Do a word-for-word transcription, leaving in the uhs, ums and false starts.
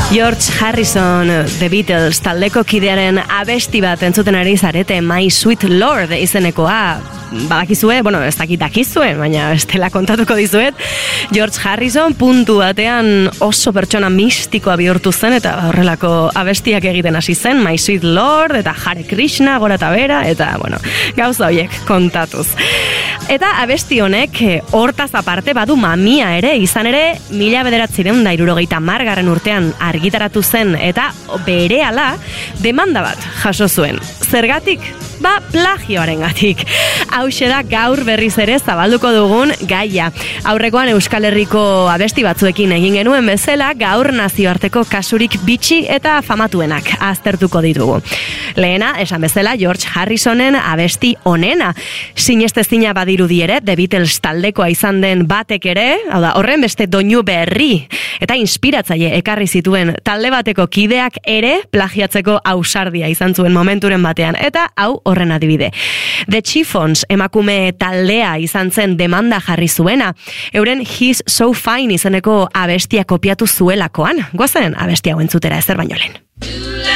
George Harrison, The Beatles, taldeko kidearen abesti bat entzuten ari zarete, My Sweet Lord izenekoa. Badakizue, bueno, ez dakit dakizue, baina estela kontatuko dizuet. George Harrison puntu batean oso pertsona mistikoa bihurtu zen eta horrelako abestiak egiten hasi zen, My Sweet Lord eta Hare Krishna gora eta bera, eta bueno, gauza horiek kontatuz. Eta abesti honek hortaz aparte badu mamia ere, izan ere mila bederatziehun eta hirurogeita hamargarren urtean argitaratu zen eta berehala demanda bat jaso zuen. Zergatik? Ba, plagioarengatik. Hauxe da gaur berriz ere zabalduko dugun gaia. Aurrekoan Euskal Herriko abesti batzuekin egin genuen bezala, gaur nazioarteko kasurik bitxi eta famatuenak aztertuko ditugu. Lehena, esan bezala, George Harrisonen abesti onena. Sinestezina badirudi ere, The Beatles taldekoa izan den batek ere, hau da, horren beste doinu berri eta inspiratzaile ekarri zituen talde bateko kideak ere plagiatzeko ausardia izan zuen momenturen batean, eta hau horren adibide. The Chiffons emakume taldea izan zen demanda jarri zuena, euren He's So Fine izeneko abestia kopiatu zuelakoan. Goazen abestia hau entzutera ezer baino lehen.